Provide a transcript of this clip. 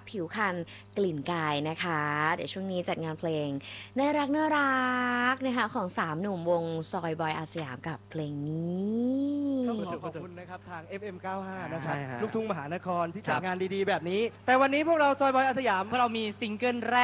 ผิวพรรณกลิ่นกายนะคะเดี๋ยวช่วงนี้จัดงานเพลงน่ารักนะคะของ3หนุ่มวงซอยบอยอาสยามกับเพลงนี้ต้องขอบคุณนะครับทาง FM95 นะครับใช่ฮะลูกทุ่งมหานครที่จัดงานดีๆแบบนี้ แต่วันนี้พวกเราซอยบอยอาสยามเรามีซิงเกิลแรก